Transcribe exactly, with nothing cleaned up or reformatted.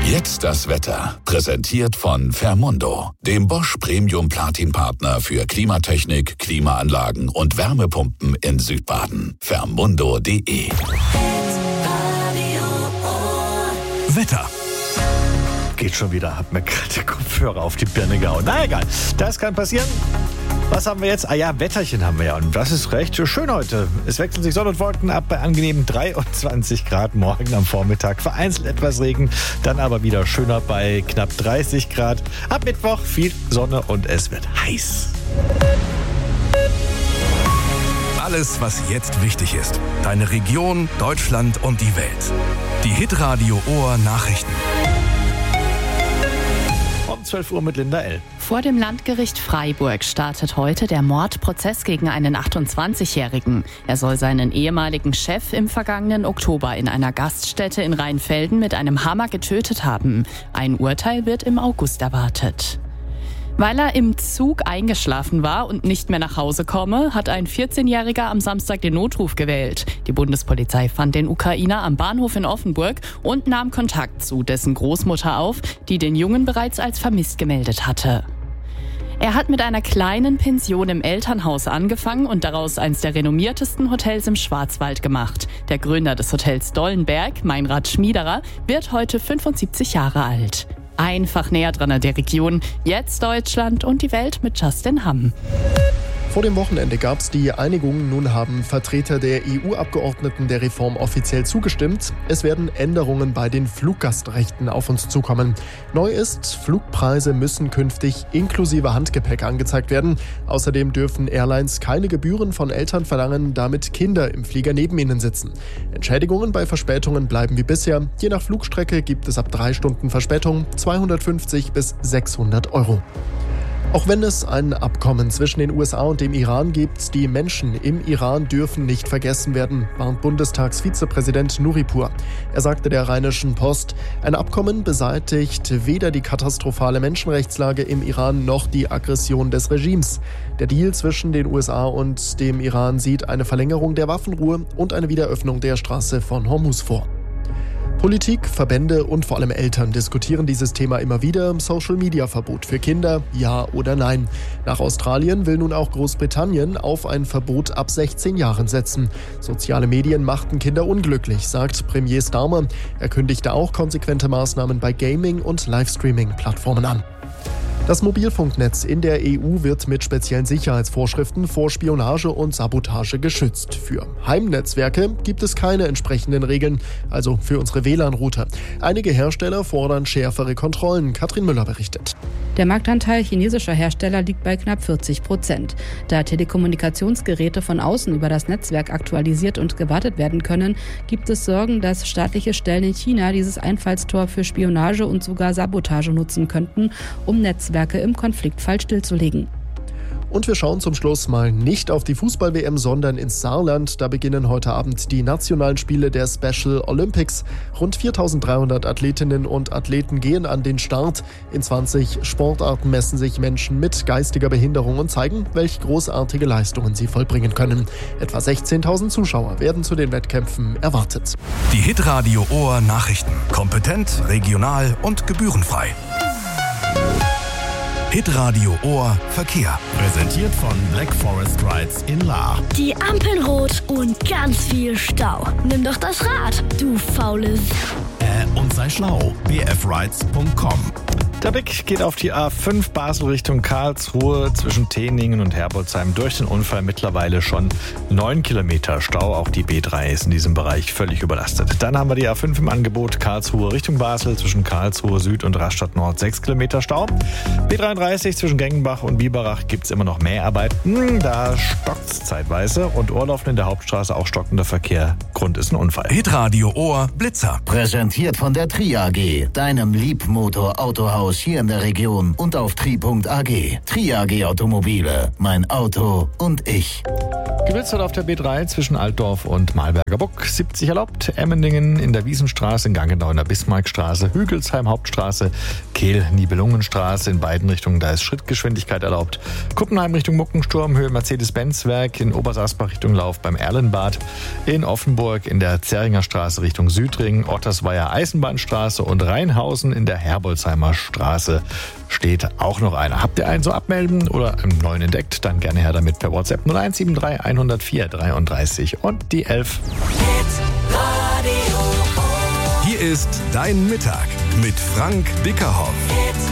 Jetzt das Wetter. Präsentiert von Fermundo, dem Bosch Premium Platin Partner für Klimatechnik, Klimaanlagen und Wärmepumpen in Südbaden. Fermundo punkt de. Wetter. Geht schon wieder, hab mir gerade die Kopfhörer auf die Birne gehauen. Na egal, das kann passieren. Was haben wir jetzt? Ah ja, Wetterchen haben wir ja. Und das ist recht schön heute. Es wechseln sich Sonne und Wolken ab bei angenehmen dreiundzwanzig Grad morgen am Vormittag. Vereinzelt etwas Regen, dann aber wieder schöner bei knapp dreißig Grad. Ab Mittwoch viel Sonne und es wird heiß. Alles, was jetzt wichtig ist. Deine Region, Deutschland und die Welt. Die Hitradio Ohr Nachrichten. Um zwölf Uhr mit Linda L. Vor dem Landgericht Freiburg startet heute der Mordprozess gegen einen achtundzwanzigjährigen. Er soll seinen ehemaligen Chef im vergangenen Oktober in einer Gaststätte in Rheinfelden mit einem Hammer getötet haben. Ein Urteil wird im August erwartet. Weil er im Zug eingeschlafen war und nicht mehr nach Hause komme, hat ein vierzehnjähriger am Samstag den Notruf gewählt. Die Bundespolizei fand den Ukrainer am Bahnhof in Offenburg und nahm Kontakt zu dessen Großmutter auf, die den Jungen bereits als vermisst gemeldet hatte. Er hat mit einer kleinen Pension im Elternhaus angefangen und daraus eines der renommiertesten Hotels im Schwarzwald gemacht. Der Gründer des Hotels Dollenberg, Meinrad Schmiederer, wird heute fünfundsiebzig Jahre alt. Einfach näher dran an der Region. Jetzt Deutschland und die Welt mit Justin Hamm. Vor dem Wochenende gab es die Einigung. Nun haben Vertreter der E U-Abgeordneten der Reform offiziell zugestimmt. Es werden Änderungen bei den Fluggastrechten auf uns zukommen. Neu ist, Flugpreise müssen künftig inklusive Handgepäck angezeigt werden. Außerdem dürfen Airlines keine Gebühren von Eltern verlangen, damit Kinder im Flieger neben ihnen sitzen. Entschädigungen bei Verspätungen bleiben wie bisher. Je nach Flugstrecke gibt es ab drei Stunden Verspätung zweihundertfünfzig bis sechshundert Euro. Auch wenn es ein Abkommen zwischen den U S A und dem Iran gibt, die Menschen im Iran dürfen nicht vergessen werden, warnt Bundestagsvizepräsident Nuripur. Er sagte der Rheinischen Post, ein Abkommen beseitigt weder die katastrophale Menschenrechtslage im Iran noch die Aggression des Regimes. Der Deal zwischen den U S A und dem Iran sieht eine Verlängerung der Waffenruhe und eine Wiederöffnung der Straße von Hormuz vor. Politik, Verbände und vor allem Eltern diskutieren dieses Thema immer wieder. Social-Media-Verbot für Kinder, ja oder nein. Nach Australien will nun auch Großbritannien auf ein Verbot ab sechzehn Jahren setzen. Soziale Medien machten Kinder unglücklich, sagt Premier Starmer. Er kündigte auch konsequente Maßnahmen bei Gaming- und Livestreaming-Plattformen an. Das Mobilfunknetz in der E U wird mit speziellen Sicherheitsvorschriften vor Spionage und Sabotage geschützt. Für Heimnetzwerke gibt es keine entsprechenden Regeln, also für unsere W L A N-Router. Einige Hersteller fordern schärfere Kontrollen. Katrin Müller berichtet. Der Marktanteil chinesischer Hersteller liegt bei knapp vierzig Prozent. Da Telekommunikationsgeräte von außen über das Netzwerk aktualisiert und gewartet werden können, gibt es Sorgen, dass staatliche Stellen in China dieses Einfallstor für Spionage und sogar Sabotage nutzen könnten, um Netzwerke im Konfliktfall stillzulegen. Und wir schauen zum Schluss mal nicht auf die Fußball-W M, sondern ins Saarland. Da beginnen heute Abend die nationalen Spiele der Special Olympics. Rund viertausenddreihundert Athletinnen und Athleten gehen an den Start. In zwanzig Sportarten messen sich Menschen mit geistiger Behinderung und zeigen, welche großartige Leistungen sie vollbringen können. Etwa sechzehntausend Zuschauer werden zu den Wettkämpfen erwartet. Die Hitradio Ohr Nachrichten. Kompetent, regional und gebührenfrei. Hitradio Ohr Verkehr. Präsentiert von Black Forest Rides in Lahr. Die Ampeln rot und ganz viel Stau. Nimm doch das Rad, du faules. Äh, und sei schlau. b f rides punkt com. Der Blick geht auf die A fünf Basel Richtung Karlsruhe zwischen Teningen und Herbolzheim. Durch den Unfall mittlerweile schon neun Kilometer Stau. Auch die B drei ist in diesem Bereich völlig überlastet. Dann haben wir die A fünf im Angebot Karlsruhe Richtung Basel zwischen Karlsruhe Süd und Rastatt Nord sechs Kilometer Stau. B dreiunddreißig zwischen Gengenbach und Biberach gibt es immer noch Mäharbeiten. Da stockt es zeitweise und Ohrlaufen in der Hauptstraße auch stockender Verkehr. Grund ist ein Unfall. Hitradio Ohr Blitzer. Präsentiert von der Tri A G, deinem Liebmotor-Autohaus Autos hier in der Region und auf tri punkt a g. Tri A G Automobile, mein Auto und ich. Geblitzt wird auf der B drei zwischen Altdorf und Malberger Buck. siebzig erlaubt. Emmendingen in der Wiesenstraße, in Gangenau in der Bismarckstraße, Hügelsheim Hauptstraße, Kehl Nibelungenstraße in beiden Richtungen. Da ist Schrittgeschwindigkeit erlaubt. Kuppenheim Richtung Muckensturm, Höhe Mercedes-Benz-Werk, in Obersaßbach Richtung Lauf beim Erlenbad, in Offenburg in der Zerringer Straße Richtung Südring, Ottersweier Eisenbahnstraße und Rheinhausen in der Herbolzheimer Straße steht auch noch einer. Habt ihr einen so abmelden oder einen neuen entdeckt? Dann gerne her damit per WhatsApp null eins sieben drei eins null vier dreiunddreißig und die elf. Hier ist Dein Mittag mit Frank Dickerhoff.